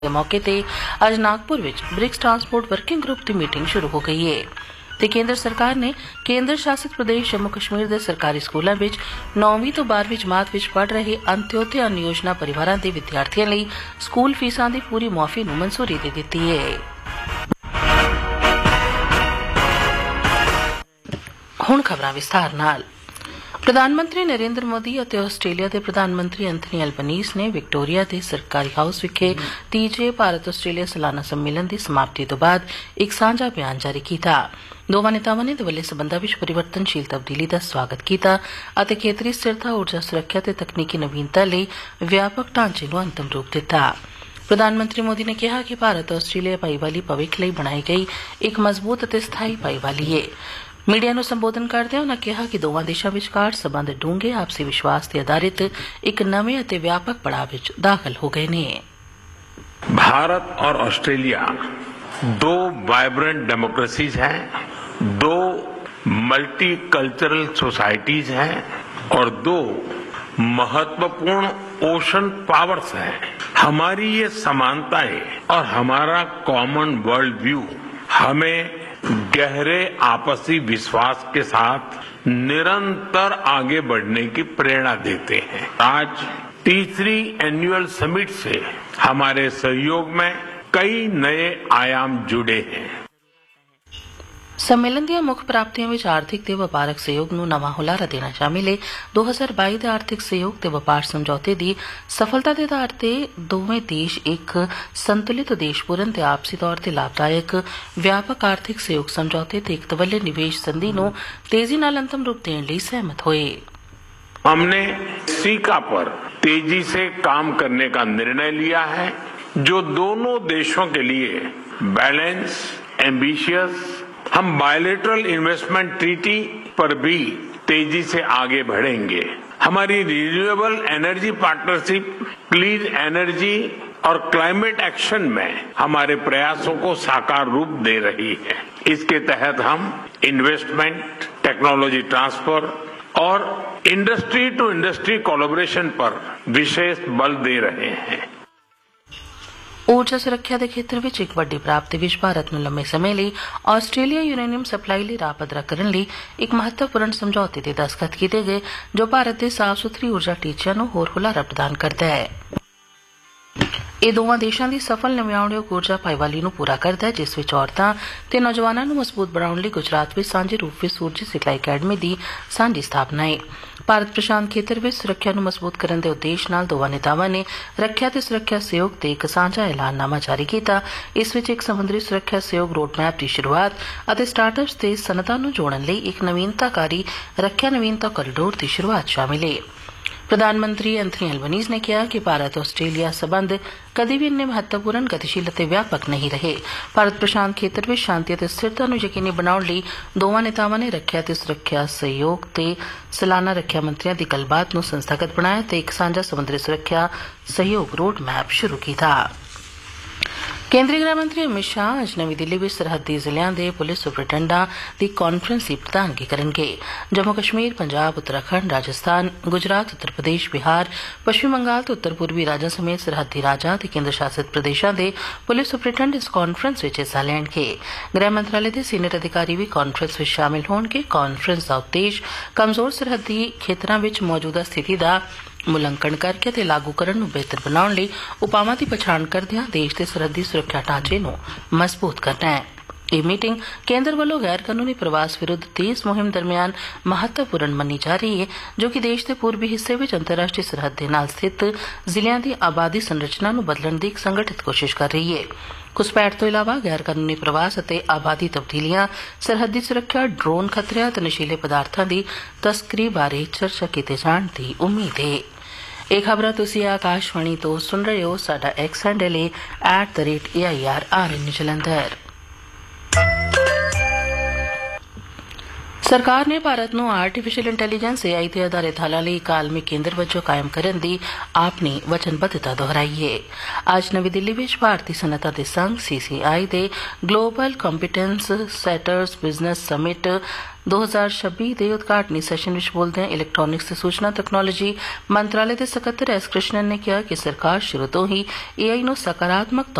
ਦੇ ਮੌਕੇ ਤੇ ਅੱਜ ਨਾਗਪੁਰ ਵਿੱਚ ਬ੍ਰਿਕਸ ਟਰਾਂਸਪੋਰਟ ਵਰਕਿੰਗ ਗਰੁੱਪ ਦੀ ਮੀਟਿੰਗ ਸ਼ੁਰੂ ਹੋ ਗਈ ਹੈ ਤੇ ਕੇਂਦਰ ਸਰਕਾਰ ਨੇ ਕੇਂਦਰ ਸ਼ਾਸਿਤ ਪ੍ਰਦੇਸ਼ ਜੰਮੂ ਕਸ਼ਮੀਰ ਦੇ ਸਰਕਾਰੀ ਸਕੂਲਾਂ ਵਿੱਚ 9ਵੀਂ ਤੋਂ 12ਵੀਂ ਜਮਾਤ ਵਿੱਚ ਪੜ੍ਹ ਰਹੇ ਅੰਤਯੋਦਯ ਅੰਨ ਯੋਜਨਾ ਪਰਿਵਾਰਾਂ ਦੇ ਵਿਦਿਆਰਥੀਆਂ ਲਈ ਸਕੂਲ ਫੀਸਾਂ ਦੀ ਪੂਰੀ ਮੁਆਫੀ ਨੂੰ ਮਨਜ਼ੂਰੀ ਦੇ ਦਿੱਤੀ ਹੈ। ਹੁਣ ਖਬਰਾਂ ਵਿਸਥਾਰ ਨਾਲ। ਪ੍ਰਧਾਨ ਮੰਤਰੀ ਨਰਿੰਦਰ ਮੋਦੀ ਅਤੇ ਆਸਟ੍ਰੇਲੀਆ ਦੇ ਪ੍ਰਧਾਨ ਮੰਤਰੀ ਐਂਥਨੀ ਐਲਬਨੀਜ਼ ਨੇ ਵਿਕਟੋਰੀਆ ਦੇ ਸਰਕਾਰੀ ਹਾਊਸ ਵਿਖੇ ਤੀਜੇ ਭਾਰਤ ਆਸਟ੍ਰੇਲੀਆ ਸਾਲਾਨਾ ਸੰਮੇਲਨ ਦੀ ਸਮਾਪਤੀ ਤੋਂ ਬਾਅਦ ਇੱਕ ਸਾਂਝਾ ਬਿਆਨ ਜਾਰੀ ਕੀਤਾ। ਦੋਵਾਂ ਨੇਤਾਵਾਂ ਨੇ ਦੁਵੱਲੇ ਸਬੰਧਾਂ ਵਿੱਚ ਪਰਿਵਰਤਨਸ਼ੀਲ ਤਬਦੀਲੀ ਦਾ ਸਵਾਗਤ ਕੀਤਾ ਅਤੇ ਖੇਤਰੀ ਸਥਿਰਤਾ, ਊਰਜਾ ਸੁਰੱਖਿਆ ਤੇ ਤਕਨੀਕੀ ਨਵੀਨਤਾ ਲਈ ਵਿਆਪਕ ਢਾਂਚੇ ਨੂੰ ਅੰਤਮ ਰੂਪ ਦਿੱਤਾ। ਪ੍ਰਧਾਨ ਮੰਤਰੀ ਮੋਦੀ ਨੇ ਕਿਹਾ ਕਿ ਭਾਰਤ ਆਸਟ੍ਰੇਲੀਆ ਭਾਈਵਾਲੀ ਭਵਿੱਖ ਲਈ ਬਣਾਈ ਗਈ ਇੱਕ ਮਜ਼ਬੂਤ ਅਤੇ ਸਥਾਈ ਭਾਈਵਾਲੀ ਹੈ। ਮੀਡੀਆ ਨੂੰ ਸੰਬੋਧਨ ਕਰਦਿਆਂ ਉਨ੍ਹਾਂ ਕਿਹਾ ਕਿ ਦੋਵਾਂ ਦੇਸ਼ਾਂ ਵਿਚਕਾਰ ਸਬੰਧ ਡੂੰਘੇ ਆਪਸੀ ਵਿਸ਼ਵਾਸ ਤੇ ਆਧਾਰਿਤ ਇੱਕ ਨਵੇਂ ਅਤੇ ਵਿਆਪਕ ਪੜਾਅ ਵਿੱਚ ਦਾਖਲ ਹੋ ਗਏ ਨੇ। भारत और ऑस्ट्रेलिया दो वाइब्रेंट डेमोक्रेसीज हैं, दो मल्टीकल्चरल सोसाइटीज हैं और दो महत्वपूर्ण ओशन पावर्स हैं। हमारी ये समानताएं और हमारा कॉमन वर्ल्ड व्यू हमें गहरे आपसी विश्वास के साथ निरंतर आगे बढ़ने की प्रेरणा देते हैं। आज तीसरी एनुअल समिट से हमारे सहयोग में कई नए आयाम जुड़े हैं। ਸੰਮੇਲਨ ਦੀਆਂ ਮੁੱਖ ਪ੍ਰਾਪਤੀਆਂ ਵਿੱਚ ਆਰਥਿਕ ਤੇ ਵਪਾਰਕ ਸਹਿਯੋਗ ਨੂੰ ਨਵਾਂ ਹੁਲਾਰਾ ਦੇਣਾ ਸ਼ਾਮਿਲ ਹੈ। 2022 ਦੇ ਆਰਥਿਕ ਸਹਿਯੋਗ ਤੇ ਵਪਾਰ ਸਮਝੌਤੇ ਦੀ ਸਫਲਤਾ ਦੇ ਆਧਾਰ ਤੇ ਦੋਵੇਂ ਦੇਸ਼ ਇੱਕ ਸੰਤੁਲਿਤ ਉਦੇਸ਼ਪੂਰਨ ਤੇ ਆਪਸੀ ਤੌਰ ਤੇ ਲਾਭਦਾਇਕ ਵਿਆਪਕ ਆਰਥਿਕ ਸਹਿਯੋਗ ਸਮਝੌਤੇ ਤੇ ਇੱਕ ਤਵੱਲੇ ਨਿਵੇਸ਼ ਸੰਧੀ ਨੂੰ ਤੇਜ਼ੀ ਨਾਲ ਅੰਤਮ ਰੂਪ ਦੇਣ ਲਈ ਸਹਿਮਤ ਹੋਏ। हमने सीका पर तेजी से काम करने का निर्णय लिया है, जो दोनों देशों के लिए बैलेंस, एम्बिशियस। हम बायलैटरल इन्वेस्टमेंट ट्रीटी पर भी तेजी से आगे बढ़ेंगे। हमारी renewable energy partnership, clean energy और क्लाइमेट एक्शन में हमारे प्रयासों को साकार रूप दे रही है। इसके तहत हम इन्वेस्टमेंट, टेक्नोलॉजी ट्रांसफर और इंडस्ट्री टू इंडस्ट्री कोलैबोरेशन पर विशेष बल दे रहे हैं। ਊਰਜਾ ਸੁਰੱਖਿਆ ਦੇ ਖੇਤਰ ਵਿੱਚ ਇੱਕ ਵੱਡੀ ਪ੍ਰਾਪਤੀ ਵਿੱਚ ਭਾਰਤ ਨੂੰ ਲੰਮੇ ਸਮੇਂ ਲਈ ਆਸਟ੍ਰੇਲੀਆ ਯੂਰੇਨੀਅਮ ਸਪਲਾਈ ਲਈ ਰਾਹ ਪੱਧਰਾ ਕਰਨ ਲਈ ਇੱਕ ਮਹੱਤਵਪੂਰਨ ਸਮਝੌਤੇ ਤੇ ਦਸਤਖਤ ਕੀਤੇ ਗਏ, ਜੋ ਭਾਰਤ ਦੇ ਸਾਫ਼ ਸੁਥਰੀ ਊਰਜਾ ਟੀਚਿਆਂ ਨੂੰ ਹੋਰ ਹੁਲਾਰਾ ਪ੍ਰਦਾਨ ਕਰਦਾ ਹੈ। ਇਹ ਦੋਵਾਂ ਦੇਸ਼ਾਂ ਦੀ ਸਫਲ ਨਵਿਆਉਣਯੋਗ ਊਰਜਾ ਭਾਈਵਾਲੀ ਨੂੰ ਪੂਰਾ ਕਰਦਾ ਹੈ, ਜਿਸ ਵਿੱਚ ਔਰਤਾਂ ਤੇ ਨੌਜਵਾਨਾਂ ਨੂੰ ਮਜ਼ਬੂਤ ਬਣਾਉਣ ਲਈ ਗੁਜਰਾਤ ਵਿੱਚ ਸਾਂਝੇ ਰੂਪ ਵਿੱਚ ਸੂਰਜੀ ਸਿਖਲਾਈ ਅਕੈਡਮੀ ਦੀ ਸਾਂਝੀ ਸਥਾਪਨਾ ਹੈ। ਭਾਰਤ ਪ੍ਰਸ਼ਾਂਤ ਖੇਤਰ ਵਿੱਚ ਸੁਰੱਖਿਆ ਨੂੰ ਮਜ਼ਬੂਤ ਕਰਨ ਦੇ ਉਦੇਸ਼ ਨਾਲ ਦੋਵਾਂ ਨੇਤਾਵਾਂ ਨੇ ਰੱਖਿਆ ਤੇ ਸੁਰੱਖਿਆ ਸਹਿਯੋਗ ਤੇ ਇੱਕ ਸਾਂਝਾ ਐਲਾਨਨਾਮਾ ਜਾਰੀ ਕੀਤਾ। ਇਸ ਵਿੱਚ ਇੱਕ ਸਮੁੰਦਰੀ ਸੁਰੱਖਿਆ ਸਹਿਯੋਗ ਰੋਡਮੈਪ ਦੀ ਸ਼ੁਰੂਆਤ ਅਤੇ ਸਟਾਰਟਅਪਸ ਤੇ ਸਨਅਤਾਂ ਨੂੰ ਜੋੜਨ ਲਈ ਇੱਕ ਨਵੀਨਤਾਕਾਰੀ ਰੱਖਿਆ ਨਵੀਨਤਾ ਕੋਰੀਡੋਰ ਦੀ ਸ਼ੁਰੂਆਤ ਸ਼ਾਮਿਲ ਹੈ। ਪ੍ਰਧਾਨ ਮੰਤਰੀ ਐਂਥਨੀ ਐਲਬਨੀਜ਼ ਨੇ ਕਿਹਾ ਕਿ ਭਾਰਤ ਆਸਟ੍ਰੇਲੀਆ ਸਬੰਧ ਕਦੇ ਵੀ ਇੰਨੇ ਮਹੱਤਵਪੂਰਨ, ਗਤੀਸ਼ੀਲ ਅਤੇ ਵਿਆਪਕ ਨਹੀਂ ਰਹੇ। ਭਾਰਤ ਪ੍ਰਸ਼ਾਂਤ ਖੇਤਰ ਵਿੱਚ ਸ਼ਾਂਤੀ ਅਤੇ ਸਥਿਰਤਾ ਨੂੰ ਯਕੀਨੀ ਬਣਾਉਣ ਲਈ ਦੋਵਾਂ ਨੇਤਾਵਾਂ ਨੇ ਰੱਖਿਆ ਤੇ ਸੁਰੱਖਿਆ ਸਹਿਯੋਗ ਤੇ ਸਾਲਾਨਾ ਰੱਖਿਆ ਮੰਤਰੀਆਂ ਦੀ ਗੱਲਬਾਤ ਨੂੰ ਸੰਸਥਾਗਤ ਬਣਾਇਆ ਤੇ ਇੱਕ ਸਾਂਝਾ ਸਮੁੰਦਰੀ ਸੁਰੱਖਿਆ ਸਹਿਯੋਗ ਰੋਡ ਮੈਪ ਸ਼ੁਰੂ ਕੀਤਾ। ਕੇਂਦਰੀ ਗ੍ਰਹਿ ਮੰਤਰੀ ਅਮਿਤ ਸ਼ਾਹ ਅੱਜ ਨਵੀਂ ਦਿੱਲੀ ਵਿੱਚ ਸਰਹੱਦੀ ਜ਼ਿਲ੍ਹਿਆਂ ਦੇ ਪੁਲਿਸ ਸੁਪਰਡੈਂਟਾਂ ਦੀ ਕਾਨਫਰੰਸ ਦੀ ਪ੍ਰਧਾਨਗੀ ਕਰਨਗੇ। ਜੰਮੂ ਕਸ਼ਮੀਰ, ਪੰਜਾਬ, ਉੱਤਰਾਖੰਡ, ਰਾਜਸਥਾਨ, ਗੁਜਰਾਤ, ਉੱਤਰ ਪ੍ਰਦੇਸ਼, ਬਿਹਾਰ, ਪੱਛਮੀ ਬੰਗਾਲ ਤੇ ਉੱਤਰ ਪੂਰਬੀ ਰਾਜਾਂ ਸਮੇਤ ਸਰਹੱਦੀ ਰਾਜਾਂ ਤੇ ਕੇਂਦਰ ਸ਼ਾਸਿਤ ਪ੍ਰਦੇਸ਼ਾਂ ਦੇ ਪੁਲਿਸ ਸੁਪਰਡੈਂਟ ਇਸ ਕਾਨਫਰੰਸ ਵਿੱਚ ਹਿੱਸਾ ਲੈਣਗੇ। ਗ੍ਰਹਿ ਮੰਤਰਾਲੇ ਦੇ ਸੀਨੀਅਰ ਅਧਿਕਾਰੀ ਵੀ ਕਾਨਫਰੰਸ ਵਿੱਚ ਸ਼ਾਮਿਲ ਹੋਣਗੇ। ਕਾਨਫਰੰਸ ਦਾ ਉਦੇਸ਼ ਕਮਜ਼ੋਰ ਸਰਹੱਦੀ ਖੇਤਰਾਂ ਵਿੱਚ ਮੌਜੂਦਾ ਸਥਿਤੀ ਦਾ ਮੁਲਾਂਕਣ ਕਰਕੇ ਤੇ ਲਾਗੂ ਕਰਨ ਨੂੰ ਬਿਹਤਰ ਬਣਾਉਣ ਲਈ ਉਪਾਵਾਂ ਦੀ ਪਛਾਣ ਕਰਦਿਆਂ ਦੇਸ਼ ਦੇ ਸਰਹੱਦੀ ਸੁਰੱਖਿਆ ਢਾਂਚੇ ਨੂੰ ਮਜ਼ਬੂਤ ਕਰਨਾ ਹੈ। ਇਹ ਮੀਟਿੰਗ ਕੇਂਦਰ ਵੱਲੋਂ ਗੈਰ ਕਾਨੂੰਨੀ ਪ੍ਰਵਾਸ ਵਿਰੁੱਧ ਤੇਜ਼ ਮੁਹਿੰਮ ਦਰਮਿਆਨ ਮਹੱਤਵਪੂਰਨ ਮੰਨੀ ਜਾ ਰਹੀ ਹੈ, ਜੋ ਕਿ ਦੇਸ਼ ਦੇ ਪੂਰਬੀ ਹਿੱਸੇ ਵਿੱਚ ਅੰਤਰਰਾਸ਼ਟਰੀ ਸਰਹੱਦ ਦੇ ਨਾਲ ਸਥਿਤ ਜ਼ਿਲ੍ਹਿਆਂ ਦੀ ਆਬਾਦੀ ਸੰਰਚਨਾ ਨੂੰ ਬਦਲਣ ਦੀ ਇੱਕ ਸੰਗਠਿਤ ਕੋਸ਼ਿਸ਼ ਕਰ ਰਹੀ ਹੈ। ਘੁਸਪੈਠ ਤੋਂ ਇਲਾਵਾ ਗੈਰ ਕਾਨੂੰਨੀ ਪ੍ਰਵਾਸ ਅਤੇ ਆਬਾਦੀ ਤਬਦੀਲੀਆਂ, ਸਰਹੱਦੀ ਸੁਰੱਖਿਆ, ਡਰੋਨ ਖਤਰਿਆਂ ਅਤੇ ਨਸ਼ੀਲੇ ਪਦਾਰਥਾਂ ਦੀ ਤਸਕਰੀ ਬਾਰੇ ਚਰਚਾ ਕੀਤੇ ਜਾਣ ਦੀ ਉਮੀਦ ਹੈ। ਇਹ ਖਬਰਾਂ ਤੁਸੀਂ ਆਕਾਸ਼ਵਾਣੀ ਤੋਂ ਸੁਣ ਰਹੇ ਹੋ। ਸਾਡਾ ਐਕਸ ਹੈਂਡਲ ਹੈ @AIRRN ਜਲੰਧਰ। ਸਰਕਾਰ ਨੇ ਭਾਰਤ ਨੂੰ ਆਰਟੀਫੀਸ਼ੀਅਲ ਇੰਟੈਲੀਜੈਂਸ AI ਤੇ ਆਧਾਰਿਤ ਹੱਲਾਂ ਲਈ ਇੱਕ ਆਲਮੀ ਕੇਂਦਰ ਵਜੋਂ ਕਾਇਮ ਕਰਨ ਦੀ ਆਪਣੀ ਵਚਨਬੱਧਤਾ ਦੁਹਰਾਈ ਹੈ। ਅੱਜ ਨਵੀਂ ਦਿੱਲੀ ਵਿੱਚ ਭਾਰਤੀ ਸਨਅਤਾਂ ਦੇ ਸੰਘ CCI ਦੇ ਗਲੋਬਲ ਕੰਪੀਟੈਂਸ ਸੈਟਰਸ ਬਿਜ਼ਨਸ ਸਮਿਟ 2026 ਦੇ ਉਦਘਾਟਨੀ ਸੈਸ਼ਨ ਵਿੱਚ ਬੋਲਦਿਆਂ ਇਲੈਕਟ੍ਰੋਨਿਕਸ ਤੇ ਸੂਚਨਾ ਤਕਨਾਲੋਜੀ ਮੰਤਰਾਲੇ ਦੇ ਸਕੱਤਰ S ਕ੍ਰਿਸ਼ਨਨ ਨੇ ਕਿਹਾ ਕਿ ਸਰਕਾਰ ਸ਼ੁਰੂ ਤੋਂ ਹੀ AI ਨੂੰ ਸਕਾਰਾਤਮਕ